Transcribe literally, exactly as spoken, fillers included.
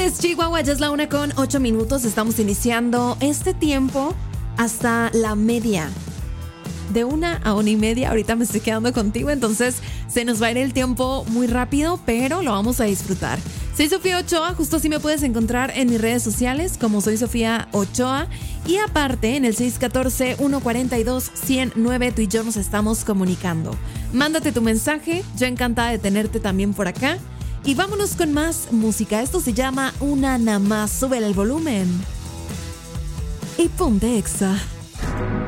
tardes, Chihuahua. Ya es la una con ocho minutos. Estamos iniciando este tiempo hasta la media. De una a una y media. Ahorita me estoy quedando contigo, entonces se nos va a ir el tiempo muy rápido, pero lo vamos a disfrutar. Soy Sofía Ochoa, justo así me puedes encontrar en mis redes sociales como soy Sofía Ochoa. Y aparte, en el seis uno cuatro, uno cuatro dos, cero nueve, tú y yo nos estamos comunicando. Mándate tu mensaje, yo encantada de tenerte también por acá. Y vámonos con más música. Esto se llama Una Nada Más. Súbele el volumen y ponte Exa.